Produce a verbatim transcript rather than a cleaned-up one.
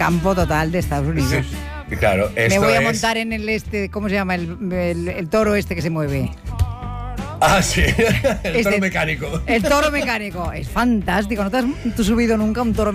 campo total de Estados Unidos. Sí, claro, esto Me voy a es... montar en el este, ¿cómo se llama? El, el, el toro este que se mueve. Ah, sí, el Este, toro mecánico. El toro mecánico. Es fantástico. ¿No te has tú subido nunca un toro